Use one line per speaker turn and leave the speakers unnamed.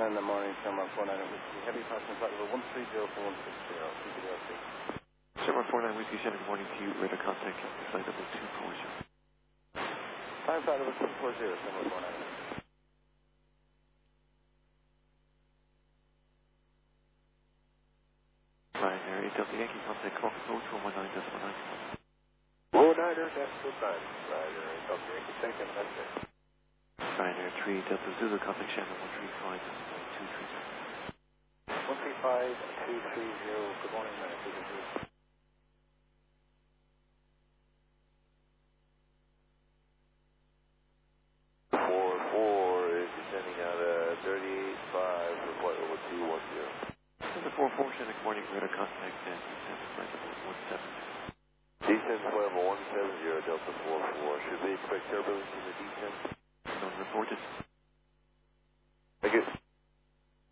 in the morning, Summer 49 Whiskey. Heavy passenger flight over 130 for 160. CBDLC.
Summer 49 Whiskey, sending morning to you. Radar contact, flight level 240.
Time flight level 240, Summer 49.
Ryanair, Delta Yankee, contact call control 219.19.
Ryanair, that's good time. Ryanair, Delta Yankee, thank you, that's it.
Ryanair 3, Delta Zulu, contact Shannon 135.230.
135.230, good morning, man. Good to see you.
Is descending out at 38.5 for flight over 210.
Delta 44, sending morning, radar contact, and descend flight level 170.
Descend flight level 170, Delta 44. Should we expect turbulence in the descent?
None reported.